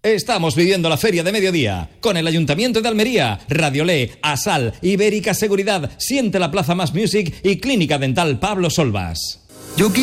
Estamos viviendo la Feria de Mediodía con el Ayuntamiento de Almería, Radiolé, Asal, Ibérica Seguridad, Siente la Plaza Más Music y Clínica Dental Pablo Solvas.